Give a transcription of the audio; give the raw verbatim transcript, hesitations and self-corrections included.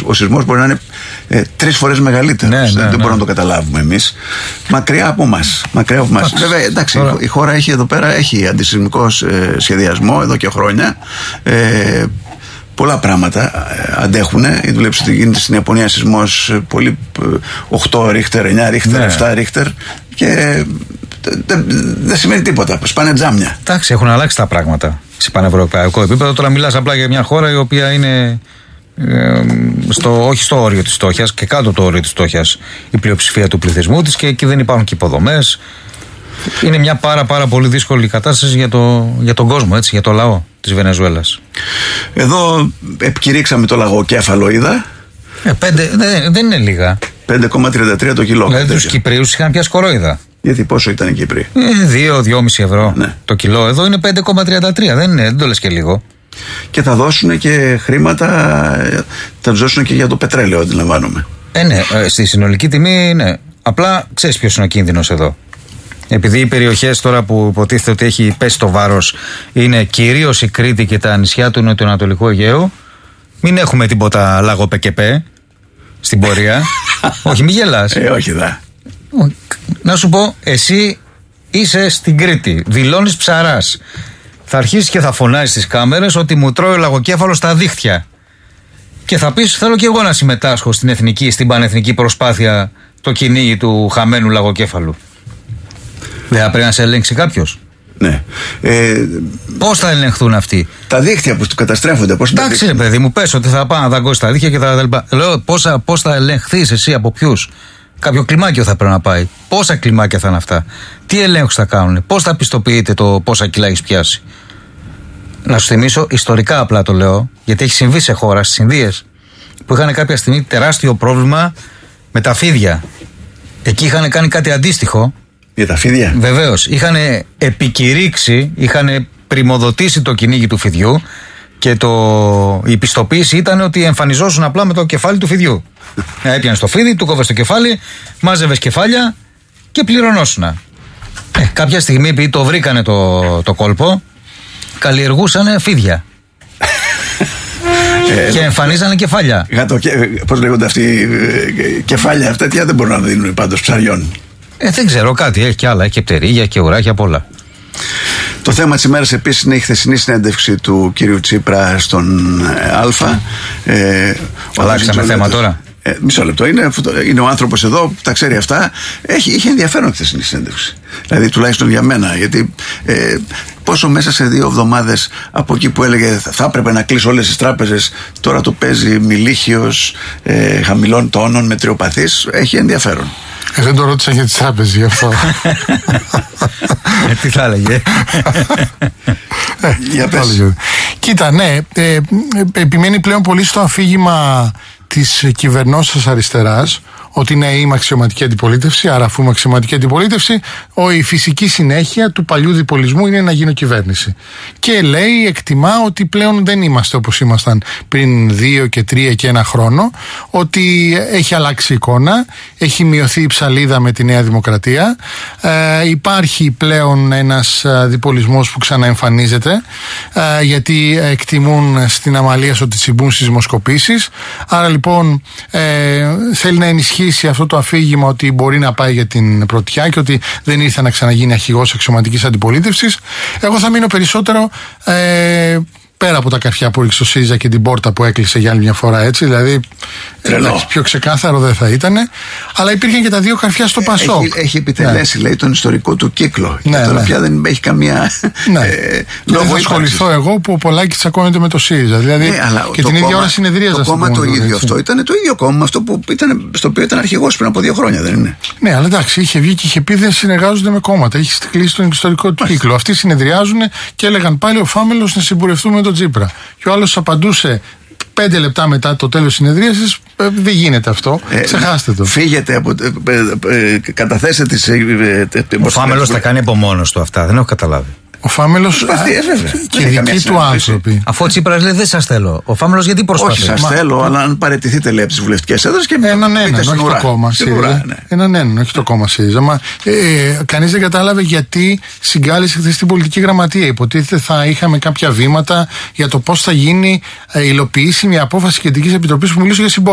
ο σεισμός μπορεί να είναι ε, τρεις φορές μεγαλύτερος. Ναι, ναι, δεν ναι. μπορούμε να το καταλάβουμε εμείς. Μακριά από μας. Μακριά από μας. Βέβαια, εντάξει, τώρα... η χώρα έχει εδώ πέρα έχει αντισεισμικό ε, σχεδιασμό εδώ και χρόνια. Ε, πολλά πράγματα αντέχουν. Δουλέψει ότι γίνεται στην Ιαπωνία σεισμός πολύ οκτώ ρίχτερ, εννιά ρίχτερ, ναι. επτά ρίχτερ και δεν δε σημαίνει τίποτα. Σπάνε τζάμια. Εντάξει, έχουν αλλάξει τα πράγματα σε πανευρωπαϊκό επίπεδο. Τώρα μιλάς απλά για μια χώρα η οποία είναι ε, στο, όχι στο όριο της φτώχειας και κάτω το όριο της φτώχειας η πλειοψηφία του πληθυσμού της και εκεί δεν υπάρχουν και υποδομές. Είναι μια πάρα πάρα πολύ δύσκολη κατάσταση για, το, για τον κόσμο, έτσι, για το λαό της Βενεζουέλας. Εδώ επικηρύξαμε το λαγοκέφαλο, είδα. Ε, πέντε, δεν, δεν είναι λίγα. πέντε κόμμα τριάντα τρία το κιλό. Δηλαδή τους Κυπρίους είχαν πιάσει κορόιδα. Γιατί πόσο ήταν οι Κύπροι? δύο με δυόμισι ευρώ ναι. το κιλό. Εδώ είναι πέντε κόμμα τριάντα τρία. Δεν, είναι, δεν το λες και λίγο. Και θα δώσουν και χρήματα, θα τους δώσουν και για το πετρέλαιο, αντιλαμβάνομαι. Ε, ναι, στη συνολική τιμή, ναι. Απλά ξέρεις ποιος είναι ο κίνδυνος εδώ. Επειδή οι περιοχές τώρα που υποτίθεται ότι έχει πέσει το βάρος είναι κυρίως η Κρήτη και τα νησιά του νοτιοανατολικού Αιγαίου, μην έχουμε τίποτα λαγοπεκεπέ στην πορεία. Όχι, μη γελάς. Ε, όχι δα. Να σου πω, εσύ είσαι στην Κρήτη, δηλώνεις ψαράς. Θα αρχίσεις και θα φωνάζεις στις κάμερες ότι μου τρώει ο λαγοκέφαλος στα δίχτυα. Και θα πεις, θέλω και εγώ να συμμετάσχω στην εθνική, στην πανεθνική προσπάθεια το κυνήγι του χαμένου λαγοκέφαλου. Δεν θα πρέπει να σε ελέγξει κάποιος. Ναι. Ε, πώς θα ελεγχθούν αυτοί? Τα δίχτυα που του καταστρέφονται. Εντάξει, ρε παιδί μου, πες ότι θα πάω να δαγκώσει τα δίχτυα και τα λοιπά. Λέω, πώς θα ελεγχθείς εσύ, από ποιους? Κάποιο κλιμάκιο θα πρέπει να πάει. Πόσα κλιμάκια θα είναι αυτά? Τι ελέγχους θα κάνουν? Πώς θα πιστοποιείτε το πόσα κιλά έχεις πιάσει? Να σου θυμίσω, ιστορικά απλά το λέω, γιατί έχει συμβεί σε χώρα, στις Ινδίες, που είχαν κάποια στιγμή τεράστιο πρόβλημα με τα φίδια. Εκεί είχαν κάνει κάτι αντίστοιχο. Για τα φίδια. Βεβαίως. Είχαν επικηρύξει, είχαν πρημοδοτήσει το κυνήγι του φιδιού και το... η πιστοποίηση ήταν ότι εμφανιζόσουν απλά με το κεφάλι του φιδιού. Έπιανες το φίδι, του κόβες το κεφάλι, μάζευες κεφάλια και πληρωνόσουν. Ε, κάποια στιγμή, επειδή το βρήκανε το, το κόλπο, καλλιεργούσαν φίδια. Και εμφανίζανε κεφάλια. Πώς λέγονται αυτοί κεφάλια αυτά, τι δεν μπορούν να δίνουν πάντως ψαριών. Ε, δεν ξέρω, κάτι έχει κι άλλα. Έχει και πτερίγια και ουράκια, πολλά. Το θέμα της ημέρας επίσης είναι η χθεσινή συνέντευξη του κύριου Τσίπρα στον Αλφα. Ε, Αλλάξαμε θέμα τώρα. Ε, μισό λεπτό. Είναι, είναι ο άνθρωπος εδώ που τα ξέρει αυτά. Έχει, είχε ενδιαφέρον χθεσινή συνέντευξη. Δηλαδή, τουλάχιστον για μένα. Γιατί ε, πόσο μέσα σε δύο εβδομάδες από εκεί που έλεγε θα, θα έπρεπε να κλείσει όλες τις τράπεζες, τώρα το παίζει μιλίχιος, ε, χαμηλών τόνων, μετριοπαθής. Έχει ενδιαφέρον. Ε, δεν το ρώτησα για τις τράπεζες γι' αυτό. ε, τι θα έλεγε. ε, για πες. Κοίτα, ναι, ε, επιμένει πλέον πολύ στο αφήγημα της κυβερνώσας αριστεράς ότι ναι, είμαι αξιωματική αντιπολίτευση, άρα αφού είμαι αξιωματική αντιπολίτευση, η φυσική συνέχεια του παλιού διπολισμού είναι να γίνω κυβέρνηση. Και λέει, εκτιμά ότι πλέον δεν είμαστε όπως ήμασταν πριν δύο και τρία και ένα χρόνο, ότι έχει αλλάξει η εικόνα, έχει μειωθεί η ψαλίδα με τη Νέα Δημοκρατία, ε, υπάρχει πλέον ένας διπολισμός που ξαναεμφανίζεται, ε, γιατί εκτιμούν στην Αμαλίας ότι συμπούν στις δημοσκοπήσεις, άρα λοιπόν ε, θέλει να ενισχύσει αυτό το αφήγημα ότι μπορεί να πάει για την πρωτιά και ότι δεν ήρθε να ξαναγίνει αρχηγός αξιωματικής αντιπολίτευσης. Εγώ θα μείνω περισσότερο ε, πέρα από τα καρφιά που ρίξε ο ΣΥΡΙΖΑ και την πόρτα που έκλεισε για άλλη μια φορά, έτσι. Δηλαδή, εντάξει, πιο ξεκάθαρο δεν θα ήταν. Αλλά υπήρχαν και τα δύο καρφιά στο Πασόκ. Έχει, έχει επιτελέσει, ναι, λέει, τον ιστορικό του κύκλο. Ναι, και τώρα ναι. πια δεν έχει καμία. Ναι. Ε, δεν θα ασχοληθώ εγώ που ο Πολάκης τσακώνεται με το ΣΥΡΙΖΑ. Δηλαδή, ναι, και την ίδια ώρα συνεδρίαζα. Το κόμμα το ίδιο έτσι. Αυτό ήταν το ίδιο κόμμα αυτό που ήταν, στο οποίο ήταν αρχηγός πριν από δύο χρόνια, δεν είναι? Ναι, αλλά εντάξει, είχε βγει και είχε πει δεν συνεργάζονται με κόμματα. Έχει κλείσει τον ιστορικό του κύκλο. Αυτοί συνεδριάζουν και έλεγαν πάλι ο Φάμελος να συμπορευτούμε με τον Τσίπρα. Και ο άλλος απαντούσε πέντε λεπτά μετά το τέλος της συνεδρίασης, ε, δεν γίνεται αυτό. Ε, Ξεχάστε το. Φύγετε από. Ε, ε, ε, καταθέσετε τις. Ε, ε, ο Φάμελος τα κάνει από μόνος του αυτά. Δεν έχω καταλάβει. Ο Φάμελος και οι δικοί του άνθρωποι. Αφού ο Τσίπρας λέει δεν σας θέλω. Ο Φάμελος γιατί προσπαθεί? Όχι, σας θέλω, αλλά αν παραιτηθείτε, λέει, από τις βουλευτικές έδρες και έναν έναν, όχι το κόμμα ΣΥΡΙΖΑ. Έναν έναν, όχι το κόμμα ΣΥΡΙΖΑ. Μα ε, κανείς δεν κατάλαβε γιατί συγκάλεσε χθες την πολιτική γραμματεία. Υποτίθεται θα είχαμε κάποια βήματα για το πώς θα γίνει ε, υλοποιήσιμη απόφαση Κεντρικής Επιτροπής που μιλούσε για συμπόρευση.